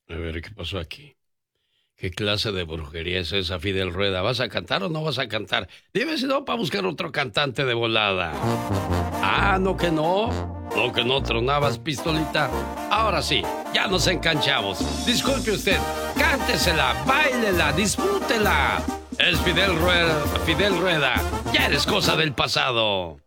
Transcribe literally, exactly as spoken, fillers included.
A ver, ¿qué pasó aquí? ¿Qué clase de brujería es esa, Fidel Rueda? ¿Vas a cantar o no vas a cantar? Dime si no, para buscar otro cantante de volada. Ah, no que no. No que no tronabas, pistolita. Ahora sí, ya nos enganchamos. Disculpe usted, cántesela, báilela, disfrútela. Es Fidel Rueda, Fidel Rueda. Ya eres cosa del pasado.